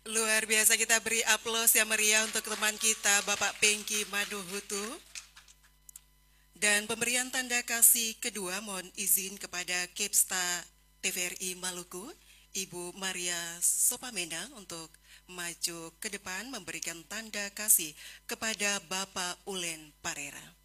Luar biasa, kita beri aplaus yang meriah untuk teman kita Bapak Pengki Maduhutu. Dan pemberian tanda kasih kedua mohon izin kepada Kepsta TVRI Maluku, Ibu Maria Sopamendang untuk maju ke depan memberikan tanda kasih kepada Bapak Ulen Parera.